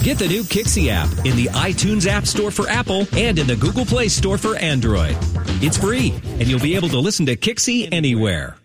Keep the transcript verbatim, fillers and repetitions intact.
Get the new Kixie app in the iTunes App Store for Apple and in the Google Play Store for Android. It's free, and you'll be able to listen to Kixie anywhere.